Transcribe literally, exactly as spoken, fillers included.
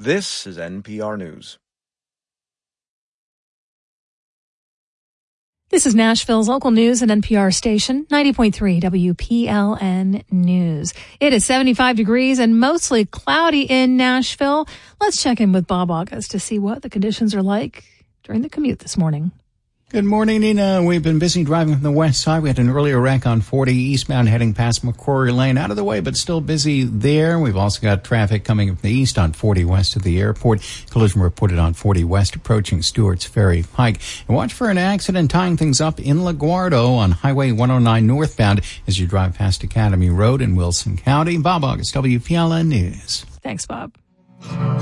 This is N P R News. This is Nashville's local news and N P R station, ninety point three W P L N News. It is seventy-five degrees and mostly cloudy in Nashville. Let's check in with Bob August to see what the conditions are like during the commute this morning. Good morning, Nina. We've been busy driving from the west side. We had an earlier wreck on forty eastbound heading past McCrory Lane. Out of the way, but still busy there. We've also got traffic coming from the east on forty west of the airport. Collision reported on forty west approaching Stewart's Ferry Pike. And watch for an accident tying things up in LaGuardo on Highway one oh nine northbound as you drive past Academy Road in Wilson County. Bob August, W P L N News. Thanks, Bob.